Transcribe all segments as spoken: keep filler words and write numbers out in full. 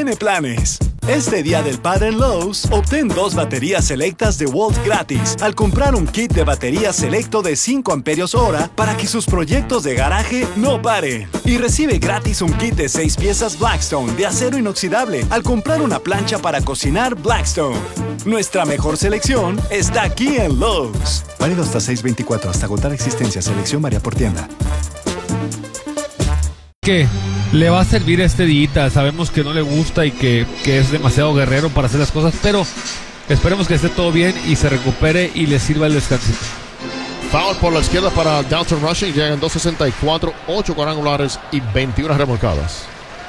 tiene planes. Este Día del Padre en Lowe's, obtén dos baterías selectas de Walt gratis al comprar un kit de batería selecto de cinco amperios hora para que sus proyectos de garaje no paren. Y recibe gratis un kit de seis piezas Blackstone de acero inoxidable al comprar una plancha para cocinar Blackstone. Nuestra mejor selección está aquí en Lowe's. Válido hasta seis veinticuatro, hasta agotar existencia. Selección varía por tienda. ¿Qué? Le va a servir este día. Sabemos que no le gusta y que, que es demasiado guerrero para hacer las cosas, pero esperemos que esté todo bien y se recupere y le sirva el descansito. Foul por la izquierda para Dalton Rushing. Llegan dos sesenta y cuatro, ocho cuadrangulares y veintiuna remolcadas.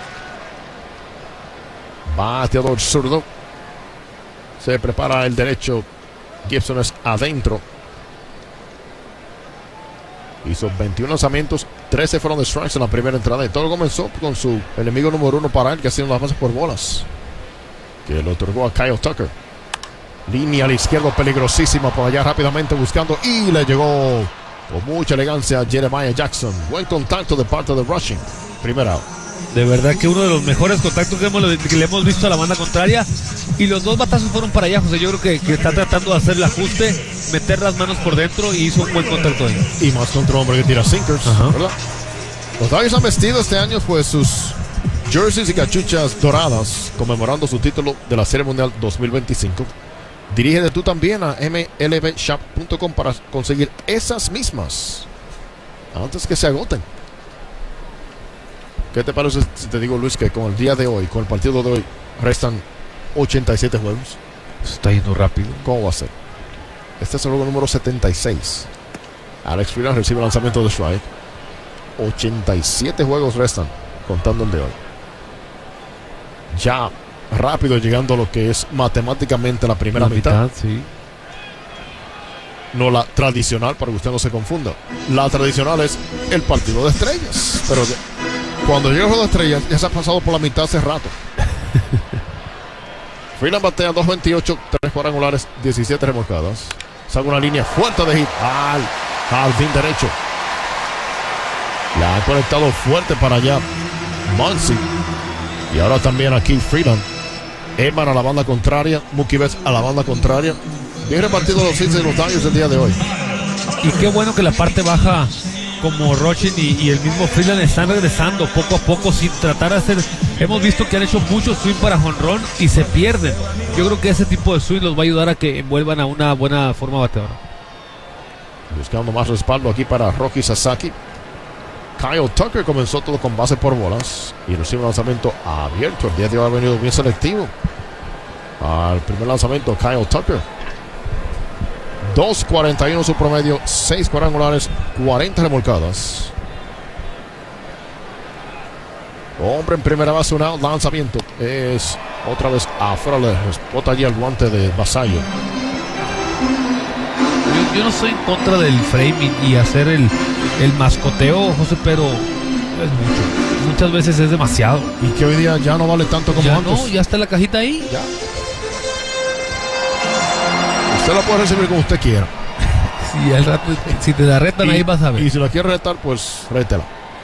Bateador zurdo. Se prepara el derecho. Gibson es adentro. Hizo veintiún lanzamientos, trece fueron de strikes en la primera entrada. Y todo comenzó con su enemigo número uno para él, que ha sido las bases por bolas, que lo otorgó a Kyle Tucker. Línea a la izquierda peligrosísima por allá, rápidamente buscando, y le llegó con mucha elegancia a Jeremiah Jackson. Buen contacto de parte de Rushing. Primera out. De verdad que uno de los mejores contactos que, hemos, que le hemos visto a la banda contraria. Y los dos batazos fueron para allá, José. Yo creo que, que está tratando de hacer el ajuste, meter las manos por dentro y hizo un buen contacto ahí. Y más contra un hombre que tira sinkers, ¿verdad? Los Dodgers han vestido este año pues sus jerseys y cachuchas doradas, conmemorando su título de la Serie Mundial dos mil veinticinco. Dirígete tú también a M L B shop punto com para conseguir esas mismas antes que se agoten. ¿Qué te parece si te digo, Luis, que con el día de hoy, con el partido de hoy, restan ochenta y siete juegos? Se está yendo rápido. ¿Cómo va a ser? Este es el juego número setenta y seis. Alex Freeland recibe el lanzamiento de strike. ochenta y siete juegos restan, contando el de hoy. Ya rápido llegando a lo que es matemáticamente la primera la mitad. mitad sí. No la tradicional, para que usted no se confunda. La tradicional es el partido de estrellas. Pero de, cuando llega el juego de estrellas, ya se ha pasado por la mitad hace rato. Freeland batea dos veintiocho, tres cuadrangulares, diecisiete remolcadas. Saca una línea fuerte de hit al jardín derecho. La ha conectado fuerte para allá Muncy. Y ahora también aquí Freeland. Eman a la banda contraria. Mookie Betts a la banda contraria. Bien repartido los hits de los Dodgers el día de hoy. Y qué bueno que la parte baja, como Rushing y, y el mismo Freeland, están regresando poco a poco sin tratar de hacer. Hemos visto que han hecho mucho swing para jonrón y se pierden. Yo creo que ese tipo de swing los va a ayudar a que envuelvan a una buena forma bateadora. Buscando más respaldo aquí para Rocky Sasaki. Kyle Tucker comenzó todo con base por bolas y recibe un lanzamiento abierto. El día de hoy ha venido bien selectivo. Al primer lanzamiento, Kyle Tucker. dos cuarenta y uno su promedio, seis cuadrangulares, cuarenta remolcadas. Hombre en primera base, un out, lanzamiento. Es otra vez afuera, le bota allí el guante de Vasallo. Yo, yo no soy en contra del framing y hacer el, el mascoteo, José, pero es mucho. Muchas veces es demasiado. Y que hoy día ya no vale tanto como ya antes. No, ya está la cajita ahí. Ya. Usted la puede recibir como usted quiera. Si, al rato, si te la retan, y, ahí vas a ver. Y si la quiere retar, pues rétela.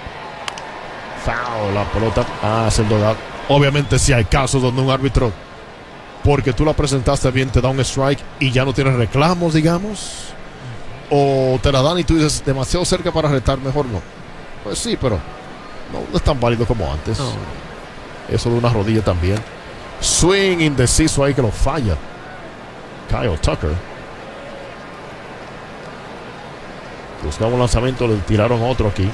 Foul, la pelota hace el dogout. Obviamente si hay casos donde un árbitro, porque tú la presentaste bien, te da un strike y ya no tienes reclamos, digamos, o te la dan y tú dices demasiado cerca para retar, mejor no. Pues sí, pero no, no es tan válido como antes. No. Eso de una rodilla también. Swing indeciso ahí que lo falla Kyle Tucker. Buscaba un lanzamiento, le tiraron otro aquí.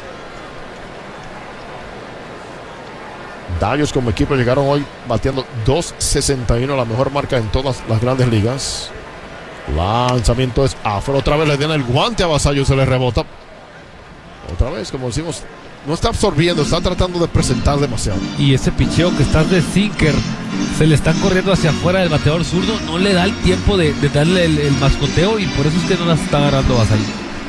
Dodgers como equipo llegaron hoy bateando dos sesenta y uno, la mejor marca en todas las grandes ligas. Lanzamiento es afuera, otra vez le dan el guante a Vasallo, se le rebota. Otra vez, como decimos, no está absorbiendo, está tratando de presentar demasiado. Y ese picheo que está de sinker, se le están corriendo hacia afuera del bateador zurdo, no le da el tiempo de, de darle el, el mascoteo y por eso es que no las está agarrando Vasallo.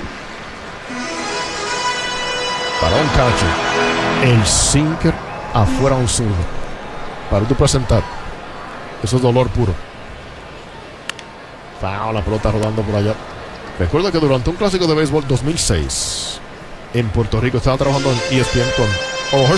Para un catcher, el sinker afuera un zurdo. Para tú presentar, eso es dolor puro. Foul, la pelota rodando por allá. Recuerda que durante un clásico de béisbol dos mil seis en Puerto Rico estaba trabajando en E S P N con oh,